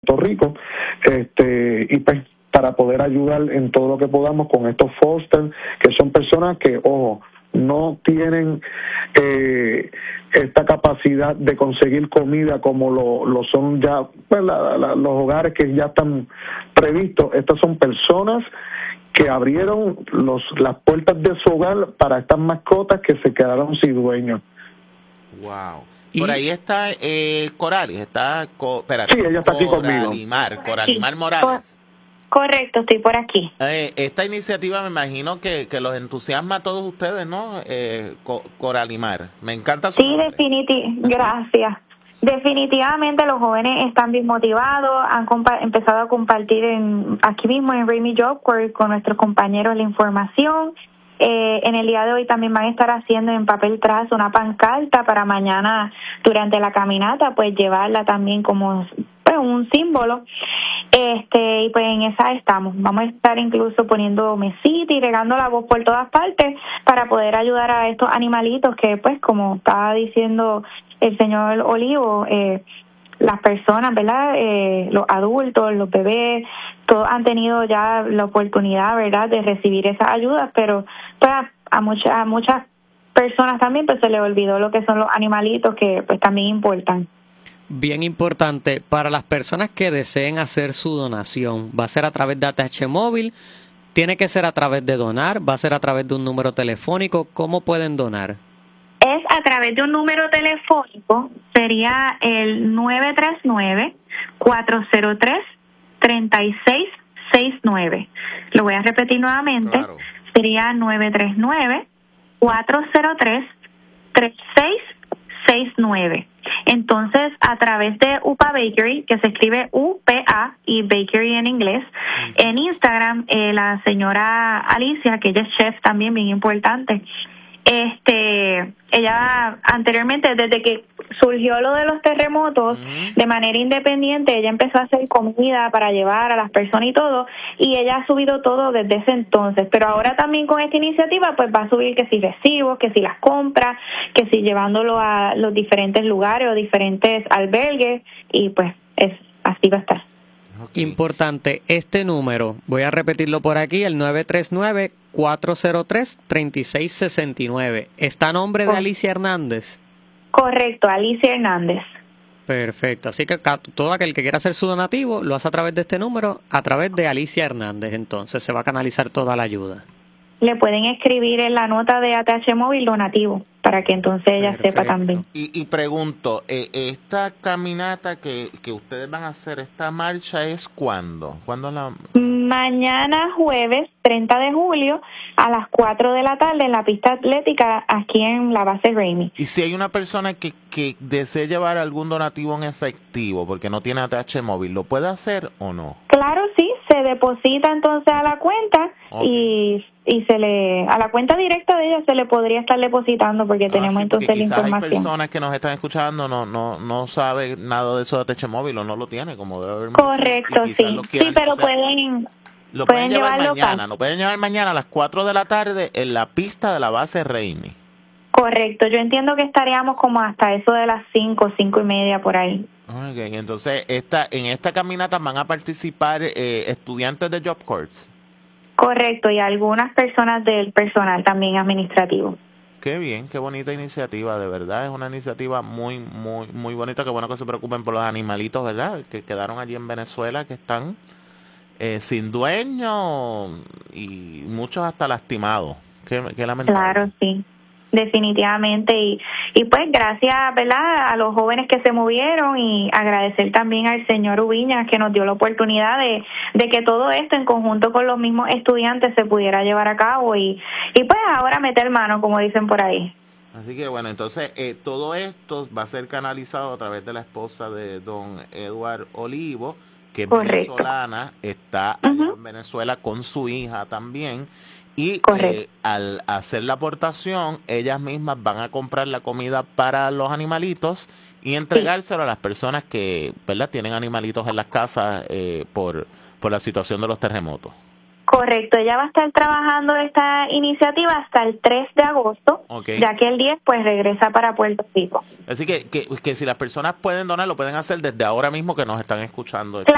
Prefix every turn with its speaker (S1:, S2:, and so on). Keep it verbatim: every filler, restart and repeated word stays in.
S1: Puerto Rico, este y pues para poder ayudar en todo lo que podamos con estos foster, que son personas que, ojo, no tienen eh, esta capacidad de conseguir comida como lo, lo son ya pues, la, la, los hogares que ya están previstos. Estas son personas que abrieron los las puertas de su hogar para estas mascotas que se quedaron sin dueños.
S2: Wow. Por ahí está eh, Coralis, está co, espérate,
S1: sí, ella está aquí conmigo.
S2: Coralimar, Coralimar Morales.
S3: Correcto, estoy por aquí.
S2: Eh, esta iniciativa me imagino que, que los entusiasma a todos ustedes, ¿no? Eh, Co Coralimar, me encanta su
S3: Sí, definitivamente, gracias. Definitivamente los jóvenes están bien motivados, han empezado a compartir en, aquí mismo en Raimi Job Corps con nuestros compañeros la información. Eh, en el día de hoy también van a estar haciendo en papel trazo una pancarta para mañana durante la caminata, pues llevarla también como pues, un símbolo. Este, y pues en esa estamos. Vamos a estar incluso poniendo mesita y regando la voz por todas partes para poder ayudar a estos animalitos que, pues, como estaba diciendo el señor Olivo, eh, las personas, ¿verdad? Eh, los adultos, los bebés, todos han tenido ya la oportunidad, ¿verdad?, de recibir esas ayudas, pero pues a, a, muchas, a muchas personas también pues se les olvidó lo que son los animalitos que pues también importan.
S4: Bien importante, para las personas que deseen hacer su donación, va a ser a través de A T H Móvil, tiene que ser a través de donar, va a ser a través de un número telefónico, ¿cómo pueden donar?
S3: Es a través de un número telefónico, sería el nueve tres nueve, cuatro cero tres, tres seis seis nueve. Lo voy a repetir nuevamente, claro. Sería nueve tres nueve, cuatro cero tres, tres seis seis nueve. Entonces, a través de U P A Bakery, que se escribe U P A y Bakery en inglés, en Instagram, eh, la señora Alicia, que ella es chef también, bien importante, este, ella anteriormente, desde que surgió lo de los terremotos, uh-huh. de manera independiente, ella empezó a hacer comida para llevar a las personas y todo, y ella ha subido todo desde ese entonces, pero ahora también con esta iniciativa, pues va a subir que si recibos, que si las compras, que si llevándolo a los diferentes lugares o diferentes albergues, y pues es así va a estar.
S4: Okay. Importante, este número, voy a repetirlo por aquí, el nueve tres nueve, cuatro cero tres, tres seis seis nueve. ¿Está a nombre de Alicia Hernández?
S3: Correcto, Alicia Hernández.
S4: Perfecto, así que todo aquel que quiera hacer su donativo lo hace a través de este número, a través de Alicia Hernández, entonces se va a canalizar toda la ayuda.
S3: Le pueden escribir en la nota de A T H Móvil donativo, para que entonces ella Perfecto. sepa también.
S2: Y, y pregunto, eh, ¿esta caminata que, que ustedes van a hacer, esta marcha es cuándo? ¿Cuándo la...?
S3: Mañana jueves, treinta de julio, a las cuatro de la tarde en la pista atlética aquí en la base Raimi.
S2: Y si hay una persona que, que desee llevar algún donativo en efectivo porque no tiene A T H Móvil, ¿lo puede hacer o no?
S3: Claro, sí, se deposita entonces a la cuenta okay. y... y se le a la cuenta directa de ella se le podría estar depositando porque ah, tenemos sí, porque entonces la información.
S2: Hay personas que nos están escuchando no no no sabe nada de eso de A T H Móvil o no lo tiene como debe haber.
S3: Correcto, sí. Sí, pero o sea, pueden
S2: lo
S3: pueden,
S2: pueden llevar mañana,
S3: local.
S2: Lo pueden llevar mañana a las cuatro de la tarde en la pista de la base Raimi.
S3: Correcto, yo entiendo que estaríamos como hasta eso de las cinco, cinco y media por ahí.
S2: Okay, entonces esta en esta caminata van a participar eh, estudiantes de Job Corps.
S3: Correcto, y algunas personas del personal también administrativo.
S2: Qué bien, qué bonita iniciativa, de verdad, es una iniciativa muy, muy, muy bonita, qué bueno que se preocupen por los animalitos, ¿verdad?, que quedaron allí en Venezuela, que están eh, sin dueño y muchos hasta lastimados, qué, qué lamentable.
S3: Claro, sí. Definitivamente, y, y pues gracias, ¿verdad?, a los jóvenes que se movieron y agradecer también al señor Ubiñas que nos dio la oportunidad de, de que todo esto en conjunto con los mismos estudiantes se pudiera llevar a cabo y, y pues ahora meter mano, como dicen por ahí.
S2: Así que bueno, entonces eh, todo esto va a ser canalizado a través de la esposa de don Edward Olivo, que es Correcto. venezolana, está allá uh-huh. en Venezuela con su hija también. Y eh, al hacer la aportación, ellas mismas van a comprar la comida para los animalitos y entregárselo sí. a las personas que, ¿verdad?, tienen animalitos en las casas eh, por, por la situación de los terremotos.
S3: Correcto, ella va a estar trabajando esta iniciativa hasta el tres de agosto, okay. ya que el diez pues regresa para Puerto Rico.
S2: Así que, que, que si las personas pueden donar, lo pueden hacer desde ahora mismo que nos están escuchando.